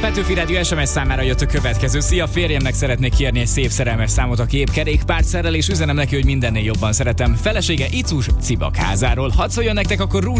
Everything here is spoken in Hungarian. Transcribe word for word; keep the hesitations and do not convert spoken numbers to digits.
Petőfi Rádió es em es számára jött a következő. Szia, férjemnek szeretnék kérni egy szép szerelmes számot, aki épp kerékpárt szerel, és üzenem neki, hogy mindennél jobban szeretem. Felesége Icus Cibakházáról. Hadd szóljon nektek akkor Rúzsa